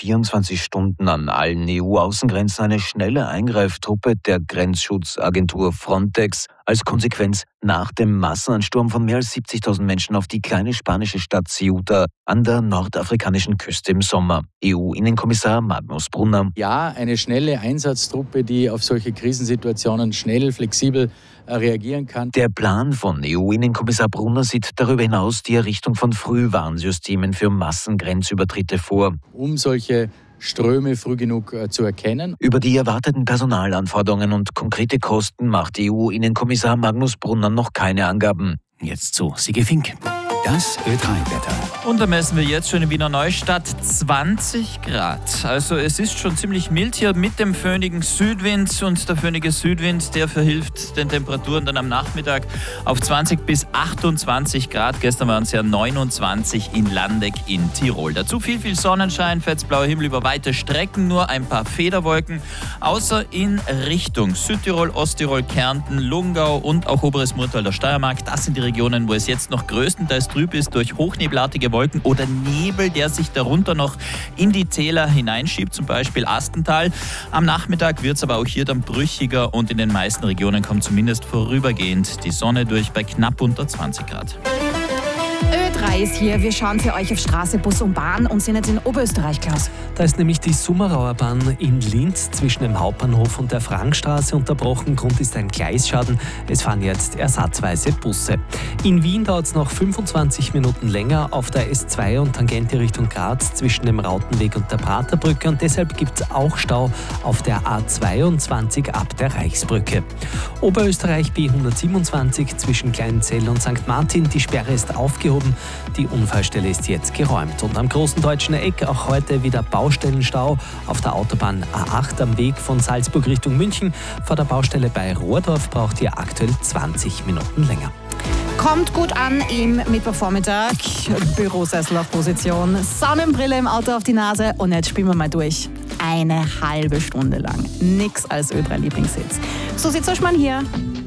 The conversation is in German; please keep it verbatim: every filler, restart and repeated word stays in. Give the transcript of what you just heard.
vierundzwanzig Stunden an allen E U-Außengrenzen eine schnelle Eingreiftruppe der Grenzschutzagentur Frontex als Konsequenz nach dem Massenansturm von mehr als siebzigtausend Menschen auf die kleine spanische Stadt Ceuta an der nordafrikanischen Küste im Sommer. E U-Innenkommissar Magnus Brunner. Ja, eine schnelle Einsatztruppe, die auf solche Krisensituationen schnell, flexibel reagieren kann. Der Plan von E U-Innenkommissar Brunner sieht darüber hinaus die Errichtung von Frühwarnsystemen für Massengrenzübertritte vor. Um solche Ströme früh genug äh, zu erkennen. Über die erwarteten Personalanforderungen und konkrete Kosten macht E U-Innenkommissar Magnus Brunner noch keine Angaben. Jetzt zu Sigi Fink. Das Ö drei Wetter. Und da messen wir jetzt schon in Wiener Neustadt zwanzig Grad. Also es ist schon ziemlich mild hier mit dem föhnigen Südwind. Und der föhnige Südwind, der verhilft den Temperaturen dann am Nachmittag auf zwanzig bis achtundzwanzig Grad. Gestern waren es ja neunundzwanzig in Landeck in Tirol. Dazu viel, viel Sonnenschein, fetzblauer Himmel über weite Strecken, nur ein paar Federwolken. Außer in Richtung Südtirol, Osttirol, Kärnten, Lungau und auch Oberes Murtal, der Steiermark. Das sind die Regionen, wo es jetzt noch größtenteils trüb ist durch hochnebelartige Wolken oder Nebel, der sich darunter noch in die Täler hineinschiebt, zum Beispiel Astental. Am Nachmittag wird es aber auch hier dann brüchiger und in den meisten Regionen kommt zumindest vorübergehend die Sonne durch bei knapp unter zwanzig Grad. Ö drei ist hier. Wir schauen für euch auf Straße, Bus und Bahn und sind jetzt in Oberösterreich, Klaus. Da ist nämlich die Summerauer Bahn in Linz zwischen dem Hauptbahnhof und der Frankstraße unterbrochen. Grund ist ein Gleisschaden. Es fahren jetzt ersatzweise Busse. In Wien dauert es noch fünfundzwanzig Minuten länger auf der S zwei und Tangente Richtung Graz zwischen dem Rautenweg und der Praterbrücke. Und deshalb gibt es auch Stau auf der A zweiundzwanzig ab der Reichsbrücke. Oberösterreich B hundertsiebenundzwanzig zwischen Kleinzell und Sankt Martin. Die Sperre ist aufgehoben. Die Unfallstelle ist jetzt geräumt. Und am großen deutschen Eck auch heute wieder Baustellenstau auf der Autobahn A acht am Weg von Salzburg Richtung München. Vor der Baustelle bei Rohrdorf braucht ihr aktuell zwanzig Minuten länger. Kommt gut an im Mittwochvormittag. Bürosessel auf Position, Sonnenbrille im Auto auf die Nase und jetzt spielen wir mal durch. Eine halbe Stunde lang. Nix als Ö drei Lieblingssitz. So sieht's euch mal hier.